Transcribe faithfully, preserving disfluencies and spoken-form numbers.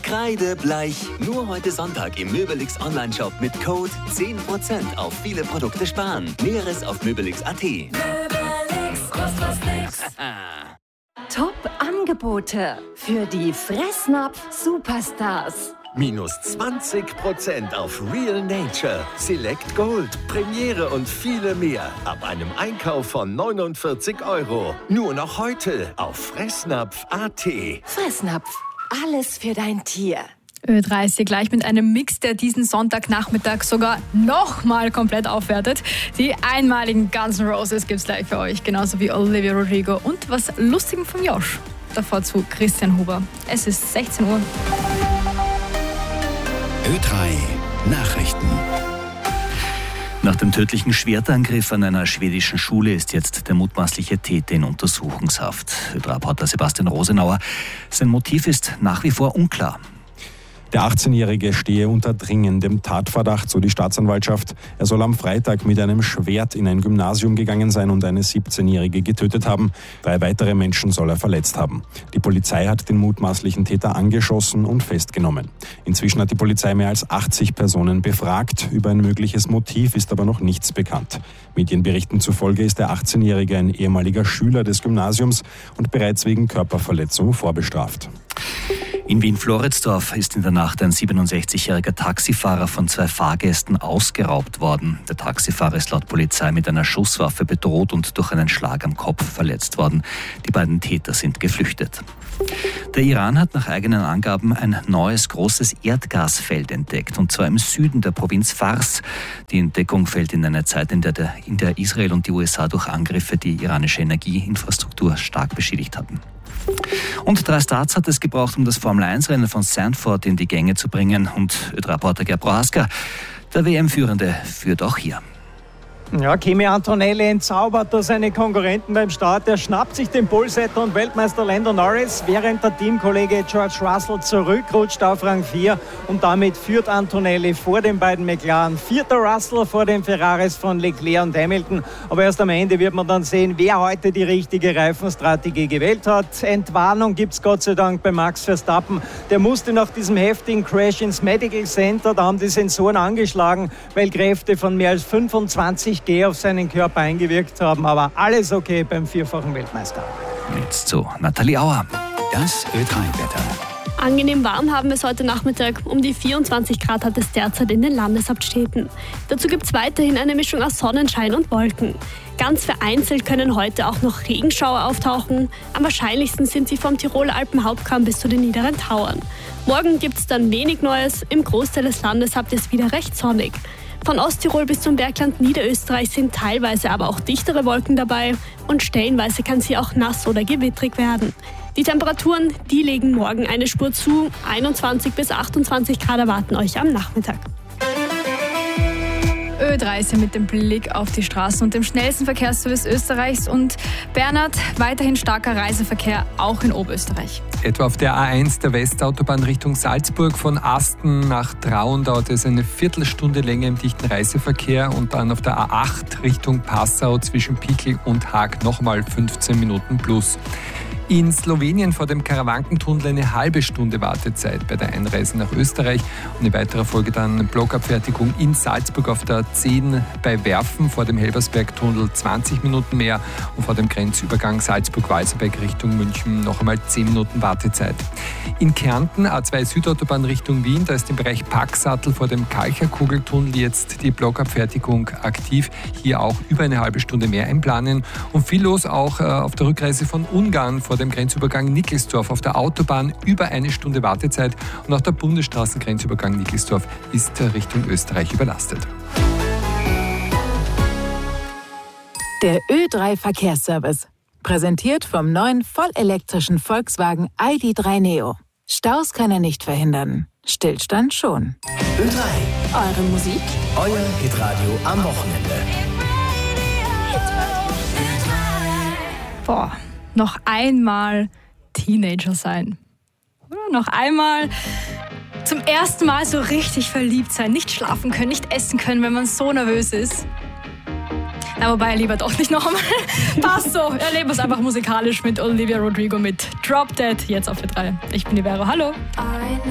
Kreidebleich. Nur heute Sonntag im Möbelix Onlineshop mit Code zehn Prozent auf viele Produkte sparen. Näheres auf möbelix punkt at. Möbelix, kostet was nix. Top-Angebote für die Fressnapf-Superstars. Minus zwanzig Prozent auf Real Nature, Select Gold, Premiere und viele mehr. Ab einem Einkauf von neunundvierzig Euro. Nur noch heute auf fressnapf punkt at. Fressnapf, alles für dein Tier. Ö drei ist hier gleich mit einem Mix, der diesen Sonntagnachmittag sogar nochmal komplett aufwertet. Die einmaligen Guns N' Roses gibt's gleich für euch, genauso wie Olivia Rodrigo und was Lustigem vom Josh. Davor zu Christian Huber. Es ist sechzehn Uhr. Ö drei Nachrichten. Nach dem tödlichen Schwertangriff an einer schwedischen Schule ist jetzt der mutmaßliche Täter in Untersuchungshaft. Ö drei-Reporter Sebastian Rosenauer. Sein Motiv ist nach wie vor unklar. Der achtzehnjährige stehe unter dringendem Tatverdacht, so die Staatsanwaltschaft. Er soll am Freitag mit einem Schwert in ein Gymnasium gegangen sein und eine siebzehnjährige getötet haben. Drei weitere Menschen soll er verletzt haben. Die Polizei hat den mutmaßlichen Täter angeschossen und festgenommen. Inzwischen hat die Polizei mehr als achtzig Personen befragt. Über ein mögliches Motiv ist aber noch nichts bekannt. Medienberichten zufolge ist der achtzehnjährige ein ehemaliger Schüler des Gymnasiums und bereits wegen Körperverletzung vorbestraft. In Wien-Floridsdorf ist in der Nacht ein siebenundsechzigjähriger Taxifahrer von zwei Fahrgästen ausgeraubt worden. Der Taxifahrer ist laut Polizei mit einer Schusswaffe bedroht und durch einen Schlag am Kopf verletzt worden. Die beiden Täter sind geflüchtet. Der Iran hat nach eigenen Angaben ein neues großes Erdgasfeld entdeckt, und zwar im Süden der Provinz Fars. Die Entdeckung fällt in eine Zeit, in der, der, in der Israel und die U S A durch Angriffe die iranische Energieinfrastruktur stark beschädigt hatten. Und drei Starts hat es gebraucht, um das Formel eins Rennen von Zandvoort in die Gänge zu bringen. Und Ö drei-Reporter Gerd Prohaska, der W M-Führende, führt auch hier. Ja, Kimi Antonelli entzaubert da seine Konkurrenten beim Start. Er schnappt sich den Polesetter und Weltmeister Lando Norris, während der Teamkollege George Russell zurückrutscht auf Rang vier. Und damit führt Antonelli vor den beiden McLaren. Vierter Russell vor den Ferraris von Leclerc und Hamilton. Aber erst am Ende wird man dann sehen, wer heute die richtige Reifenstrategie gewählt hat. Entwarnung gibt es Gott sei Dank bei Max Verstappen. Der musste nach diesem heftigen Crash ins Medical Center. Da haben die Sensoren angeschlagen, weil Kräfte von mehr als fünfundzwanzig G auf seinen Körper eingewirkt haben. Aber alles okay beim vierfachen Weltmeister. Jetzt zu Nathalie Auer. Das Ö drei-Wetter. Angenehm warm haben wir es heute Nachmittag. Um die vierundzwanzig Grad hat es derzeit in den Landeshauptstädten. Dazu gibt es weiterhin eine Mischung aus Sonnenschein und Wolken. Ganz vereinzelt können heute auch noch Regenschauer auftauchen. Am wahrscheinlichsten sind sie vom Tiroler Alpenhauptkamm bis zu den niederen Tauern. Morgen gibt es dann wenig Neues. Im Großteil des Landes habt ihr es wieder recht sonnig. Von Osttirol bis zum Bergland Niederösterreich sind teilweise aber auch dichtere Wolken dabei und stellenweise kann sie auch nass oder gewittrig werden. Die Temperaturen, die legen morgen eine Spur zu. einundzwanzig bis achtundzwanzig Grad erwarten euch am Nachmittag. Ö drei ist mit dem Blick auf die Straßen und dem schnellsten Verkehrsservice Österreichs. Und Bernhard, weiterhin starker Reiseverkehr, auch in Oberösterreich. Etwa auf der A eins der Westautobahn Richtung Salzburg von Asten nach Traun dauert es eine Viertelstunde länger im dichten Reiseverkehr und dann auf der A acht Richtung Passau zwischen Pickel und Haag nochmal fünfzehn Minuten plus. In Slowenien vor dem Karawankentunnel eine halbe Stunde Wartezeit bei der Einreise nach Österreich und in weiterer Folge dann Blockabfertigung in Salzburg auf der zehn bei Werfen vor dem Helbersbergtunnel zwanzig Minuten mehr und vor dem Grenzübergang Salzburg-Walserberg Richtung München noch einmal zehn Minuten Wartezeit. In Kärnten A zwei Südautobahn Richtung Wien, da ist im Bereich Packsattel vor dem Kalcherkugeltunnel jetzt die Blockabfertigung aktiv. Hier auch über eine halbe Stunde mehr einplanen und viel los auch auf der Rückreise von Ungarn vor dem Grenzübergang Nickelsdorf auf der Autobahn über eine Stunde Wartezeit und auch der Bundesstraßengrenzübergang Nickelsdorf ist Richtung Österreich überlastet. Der Ö drei Verkehrsservice. Präsentiert vom neuen vollelektrischen Volkswagen I D drei Neo. Staus kann er nicht verhindern. Stillstand schon. Ö drei. Eure Musik. Euer Hitradio am Wochenende. Boah, noch einmal Teenager sein. Oder noch einmal zum ersten Mal so richtig verliebt sein. Nicht schlafen können, nicht essen können, wenn man so nervös ist. Na, wobei, lieber doch nicht noch einmal. Passt so, erleben wir es einfach musikalisch mit Olivia Rodrigo mit Drop Dead, jetzt auf Ö drei. Ich bin die Vero, hallo.